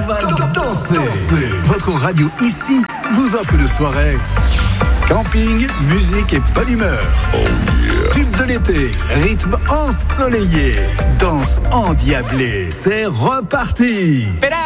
carnaval danser. Votre radio ici vous offre une soirée camping, musique et bonne humeur. Tube de l'été, rythme ensoleillé, danse endiablée. C'est reparti.